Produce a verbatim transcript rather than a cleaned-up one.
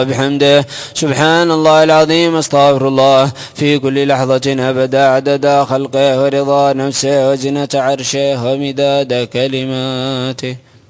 بحمده سبحان الله العظيم استغفر الله في كل لحظة أبدا عدد خلقه ورضا نفسه وزنة عرشه ومداد كلماته.